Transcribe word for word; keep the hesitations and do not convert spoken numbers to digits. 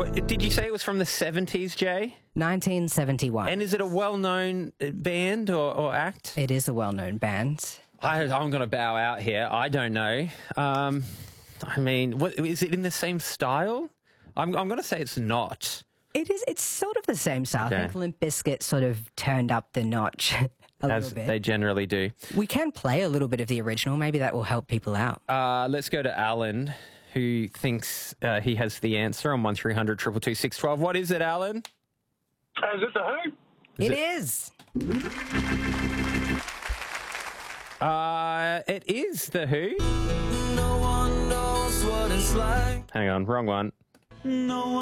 What, did you say it was from the seventies, Jay? nineteen seventy-one. And is it a well-known band or, or act? It is a well-known band. I, I'm going to bow out here. I don't know. Um, I mean, what, is it in the same style? I'm, I'm going to say it's not. It is. It's sort of the same style. Okay. I think Limp Bizkit sort of turned up the notch a As little bit. they generally do. We can play a little bit of the original. Maybe that will help people out. Uh, let's go to Alan, who thinks uh, he has the answer on one three hundred two two two six one two. What is it, Alan? Uh, is it The Who? Is It it- is. Uh, it is The Who. No one knows what it's like. Hang on, wrong one. No